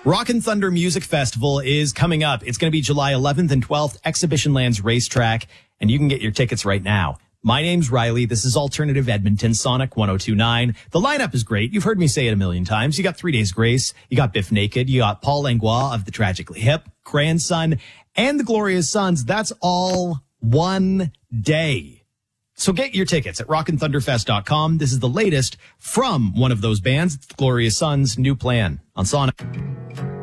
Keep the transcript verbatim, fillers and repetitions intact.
Rockin' Thunder Music Festival is coming up. It's going to be July eleventh and twelfth, Exhibition Lands Racetrack, and you can get your tickets right now. My name's Riley. This is Alternative Edmonton, Sonic one oh two point nine. The lineup is great. You've heard me say it a million times. You got Three Days Grace. You got Biff Naked. You got Paul Langlois of the Tragically Hip, Grandson, and the Glorious Sons. That's all one day. So get your tickets at rockin thunder fest dot com. This is the latest from one of those bands, the Glorious Sons' new plan on Sonic.